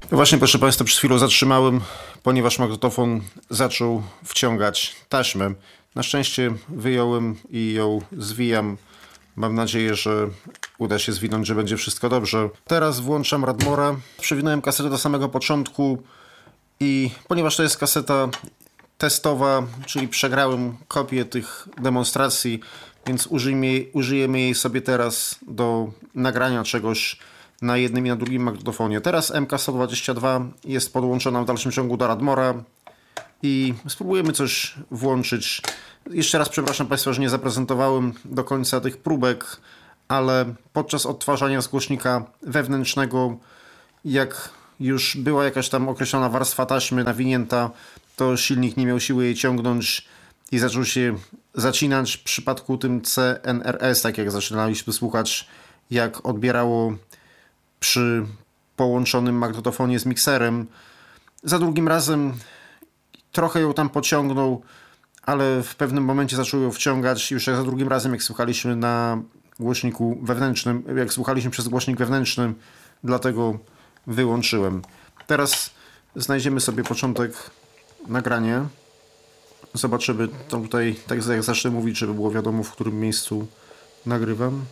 No właśnie, proszę Państwa, przed chwilą zatrzymałem, ponieważ magnetofon zaczął wciągać taśmę. Na szczęście wyjąłem i ją zwijam. Mam nadzieję, że uda się zwinąć, że będzie wszystko dobrze. Teraz włączam Radmora. Przewinąłem kasetę do samego początku i ponieważ to jest kaseta testowa, czyli przegrałem kopię tych demonstracji, więc użyjemy jej sobie teraz do nagrania czegoś na jednym i na drugim magnetofonie. Teraz MK122 jest podłączona w dalszym ciągu do Radmora i spróbujemy coś włączyć. Jeszcze raz przepraszam Państwa, że nie zaprezentowałem do końca tych próbek, ale podczas odtwarzania z głośnika wewnętrznego, jak już była jakaś tam określona warstwa taśmy nawinięta, to silnik nie miał siły jej ciągnąć i zaczął się zacinać. W przypadku tym CNRS, tak jak zaczynaliśmy słuchać, jak odbierało przy połączonym magnetofonie z mikserem. Za drugim razem trochę ją tam pociągnął, ale w pewnym momencie zaczął ją wciągać. Już za drugim razem, jak słuchaliśmy na głośniku wewnętrznym, jak słuchaliśmy przez głośnik wewnętrzny, dlatego wyłączyłem. Teraz znajdziemy sobie początek nagrania. Zobaczymy to tutaj, tak jak zacznę mówić, żeby było wiadomo, w którym miejscu nagrywam.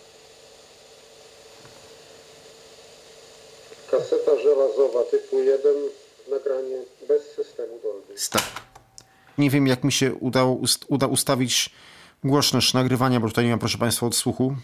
Kaseta żelazowa typu 1, nagranie bez systemu Dolby. Nie wiem, jak mi się uda ustawić głośność nagrywania, bo tutaj nie mam, proszę Państwa, odsłuchu.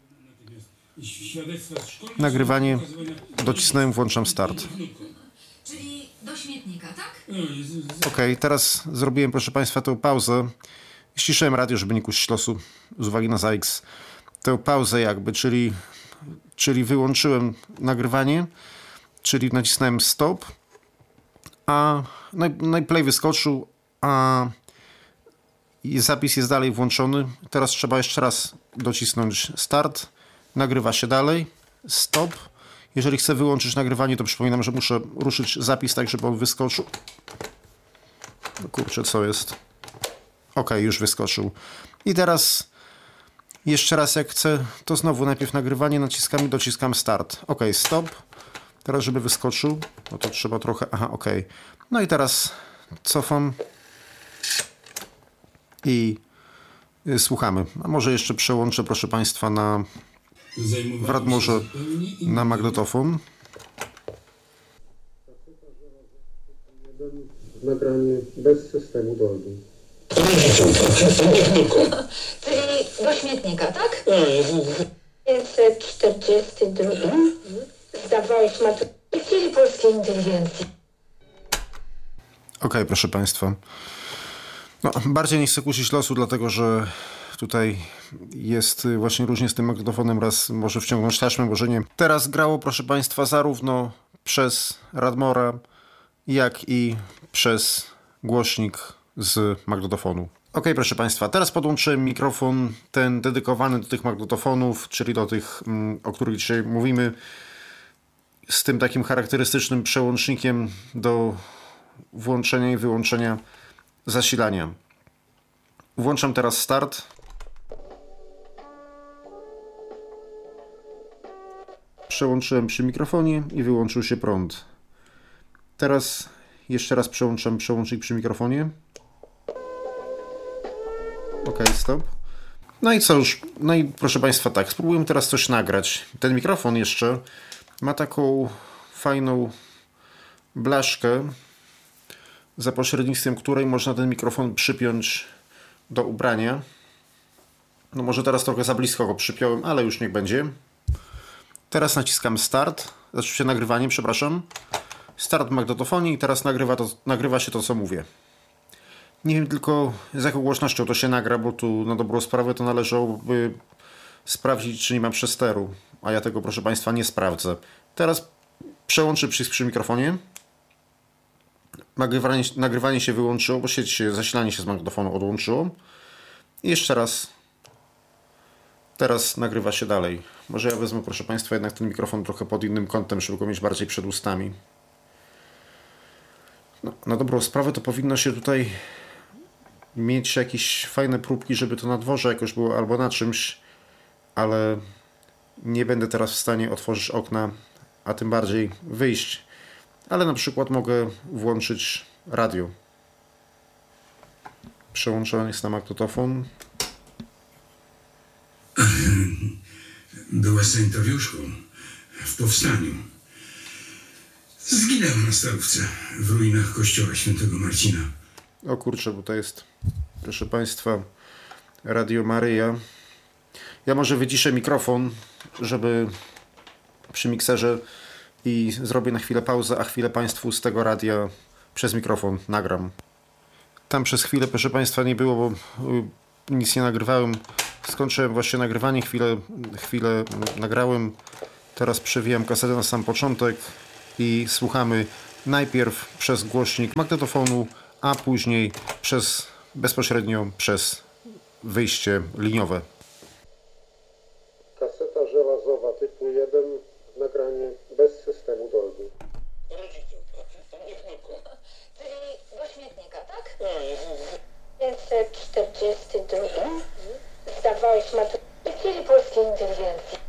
Nagrywanie, docisnąłem, włączam start. Czyli do śmietnika, tak? Ok, teraz zrobiłem, proszę Państwa, tę pauzę. Ściszyłem radio, żeby nie kusić losu z uwagi na ZX. Tę pauzę jakby, czyli wyłączyłem nagrywanie, czyli nacisnąłem stop, a no i play wyskoczył, a zapis jest dalej włączony. Teraz trzeba jeszcze raz docisnąć start. Nagrywa się dalej. Stop. Jeżeli chcę wyłączyć nagrywanie, to przypominam, że muszę ruszyć zapis tak, żeby on wyskoczył. No kurczę, co jest? Ok, już wyskoczył. I teraz jeszcze raz, jak chcę, to znowu najpierw nagrywanie, naciskam i dociskam start. Ok, stop. Teraz, żeby wyskoczył, no to trzeba trochę... Aha, ok. No i teraz cofam i słuchamy. A może jeszcze przełączę, proszę Państwa, w Radmorze na magnetofon. Nagranie bez systemu Dolby. Czyli do śmietnika, tak? 542. Zdawałeś maturę w chwili polskiej inteligencji. Ok, proszę Państwa. No, bardziej nie chcę kusić losu, dlatego że tutaj jest właśnie różnie z tym magnetofonem. Raz może wciągnąć taśmę, może nie. Teraz grało, proszę Państwa, zarówno przez Radmora, jak i przez głośnik z magnetofonu. Ok, proszę Państwa, teraz podłączyłem mikrofon, ten dedykowany do tych magnetofonów, czyli do tych, o których dzisiaj mówimy, z tym takim charakterystycznym przełącznikiem do włączenia i wyłączenia zasilania. Włączam teraz start. Przełączyłem przy mikrofonie i wyłączył się prąd. Teraz jeszcze raz przełączam przełącznik przy mikrofonie. Ok, stop. No i co już? No i proszę Państwa, tak, spróbujemy teraz coś nagrać. Ten mikrofon jeszcze ma taką fajną blaszkę, za pośrednictwem której można ten mikrofon przypiąć do ubrania. No może teraz trochę za blisko go przypiąłem, ale już niech będzie. Teraz naciskam start, znaczy nagrywanie, przepraszam. Start w magnetofonie i teraz nagrywa się to, co mówię. Nie wiem tylko, z jaką głośnością to się nagra, bo tu na dobrą sprawę to należałoby sprawdzić, czy nie ma przesteru. A ja tego, proszę Państwa, nie sprawdzę. Teraz przełączę przycisk przy mikrofonie. Nagrywanie się wyłączyło, bo zasilanie się z magnetofonu odłączyło. I jeszcze raz. Teraz nagrywa się dalej. Może ja wezmę, proszę Państwa, jednak ten mikrofon trochę pod innym kątem, żeby go mieć bardziej przed ustami. No, na dobrą sprawę to powinno się tutaj mieć jakieś fajne próbki, żeby to na dworze jakoś było albo na czymś, ale nie będę teraz w stanie otworzyć okna, a tym bardziej wyjść ale na przykład mogę włączyć radio. Przełączony jest na magnetofon. Była sanitariuszką w powstaniu. Zginęła na Starówce, w ruinach kościoła świętego Marcina. O kurczę, bo to jest, proszę Państwa, Radio Maryja. Ja może wyciszę mikrofon, żeby przy mikserze i zrobię na chwilę pauzę, a chwilę Państwu z tego radia przez mikrofon nagram. Tam przez chwilę, proszę Państwa, nie było, bo nic nie nagrywałem. Skończyłem właśnie nagrywanie, chwilę nagrałem. Teraz przewijam kasetę na sam początek i słuchamy najpierw przez głośnik magnetofonu, a później bezpośrednio przez wyjście liniowe. Kaseta żelazowa typu 1, nagranie bez systemu Dolby. Czyli do śmietnika, tak? 542. Zdawałeś maturę w chwili polskiej inteligencji.